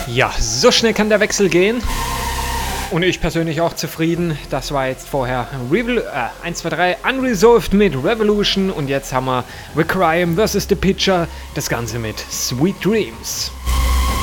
Ja, so schnell kann der Wechsel gehen. Und ich persönlich auch zufrieden. Das war jetzt vorher 1, 2, 3 Unresolved mit Revolution. Und jetzt haben wir Requiem vs. The Pitcher. Das Ganze mit Sweet Dreams.